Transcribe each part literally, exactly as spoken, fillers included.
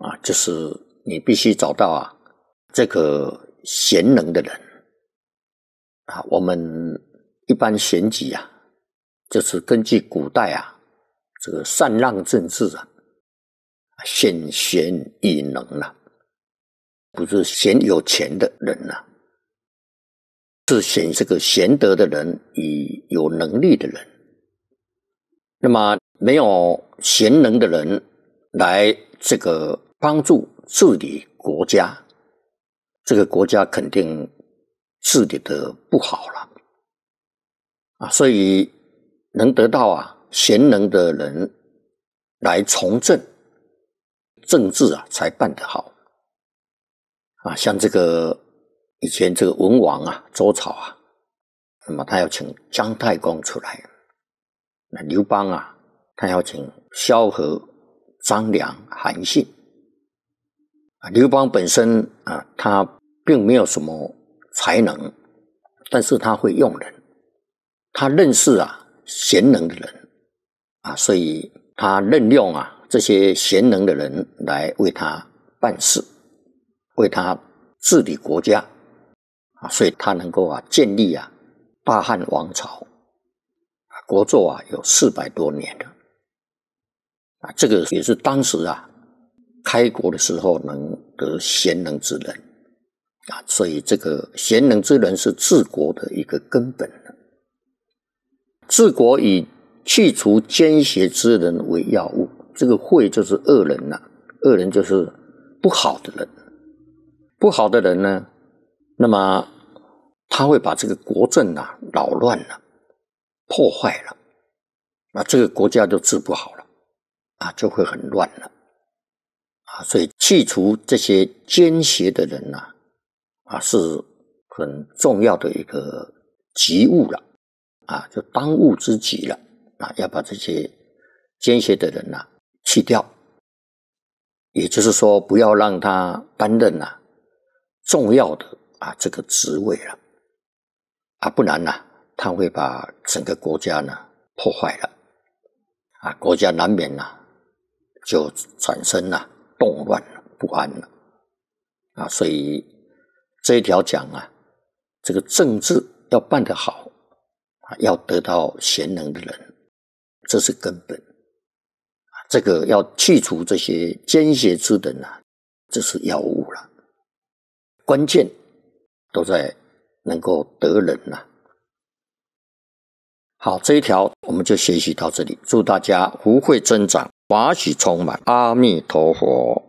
啊，就是你必须找到啊这个贤能的人啊。我们一般选举啊，就是根据古代啊这个禅让政治啊，选贤与能啊，不是选有钱的人啊，是选这个贤德的人与有能力的人。那么没有贤能的人来这个帮助治理国家，这个国家肯定治理的不好了啊。所以能得到啊贤能的人来从政，政治啊才办得好啊。像这个以前这个文王啊周朝啊，那么他要请姜太公出来，那刘邦啊他要请萧何、张良、韩信啊。刘邦本身啊他并没有什么才能，但是他会用人，他认识啊贤能的人啊，所以他任用啊这些贤能的人来为他办事，为他治理国家啊，所以他能够啊建立啊大汉王朝，国祚啊有四百多年了啊。这个也是当时啊开国的时候能得贤能之人啊，所以这个贤能之人是治国的一个根本。治国以去除奸邪之人为要务，这个惠就是恶人啊，恶人就是不好的人，不好的人呢，那么他会把这个国政啊扰乱了，破坏了啊，这个国家就治不好了啊，就会很乱了啊。所以去除这些奸邪的人啊啊是很重要的一个急务了啊，就当务之急了啊，要把这些奸邪的人啊去掉，也就是说不要让他担任啊重要的啊这个职位了啊，不然呢、啊、他会把整个国家呢破坏了啊，国家难免啊就产生了动乱了、不安了啊。所以这一条讲啊，这个政治要办得好啊，要得到贤能的人，这是根本啊。这个要去除这些奸邪之人啊，这是要务了。关键都在能够得人啊。好，这一条我们就学习到这里，祝大家福慧增长，法喜充满，阿弥陀佛。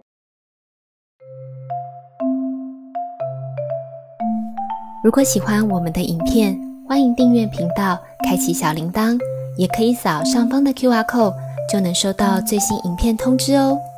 如果喜欢我们的影片，欢迎订阅频道，开启小铃铛，也可以扫上方的 Q R code， 就能收到最新影片通知哦。